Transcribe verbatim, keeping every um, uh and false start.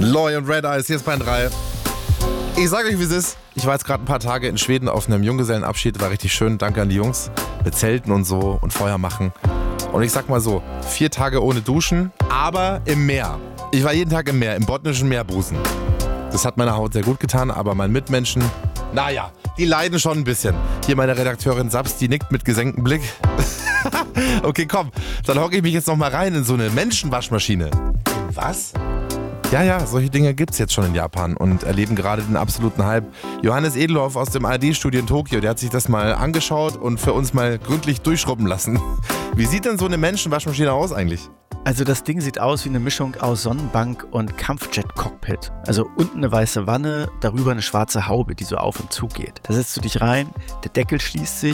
Loy und Red Eyes, hier ist Bayern drei. Ich sag euch, wie es ist. Ich war jetzt gerade ein paar Tage in Schweden auf einem Junggesellenabschied. War richtig schön. Danke an die Jungs. Mit Zelten und so und Feuer machen. Und ich sag mal so, vier Tage ohne Duschen, aber im Meer. Ich war jeden Tag im Meer, im botnischen Meerbusen. Das hat meiner Haut sehr gut getan, aber meinen Mitmenschen, naja, die leiden schon ein bisschen. Hier meine Redakteurin Saps, die nickt mit gesenktem Blick. Okay, komm, dann hocke ich mich jetzt noch mal rein in so eine Menschenwaschmaschine. Was? Ja, ja, solche Dinge gibt's jetzt schon in Japan und erleben gerade den absoluten Hype. Johannes Edelhoff aus dem A R D-Studio in Tokio, der hat sich das mal angeschaut und für uns mal gründlich durchschrubben lassen. Wie sieht denn so eine Menschenwaschmaschine aus eigentlich? Also das Ding sieht aus wie eine Mischung aus Sonnenbank und Kampfjet-Cockpit. Also unten eine weiße Wanne, darüber eine schwarze Haube, die so auf und zu geht. Da setzt du dich rein, der Deckel schließt sich